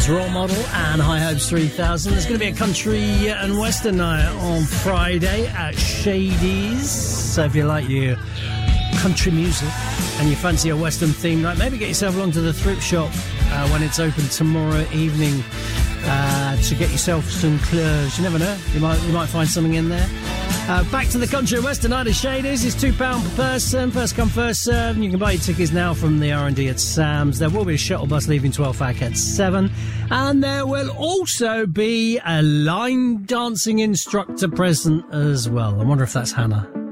Role Model and High Hopes 3000. There's going to be a country and western night on Friday at Shady's. So if you like your country music and you fancy a western theme night, maybe get yourself along to the thrift shop when it's open tomorrow evening to get yourself some clothes. You never know, you might find something in there. Back to the country and western night at Shady's. It's £2 per person, first come first serve. You can buy your tickets now from the R&D at Sam's. There will be a shuttle bus leaving 12 at 7, and there will also be a line dancing instructor present as well. I wonder if that's Hannah.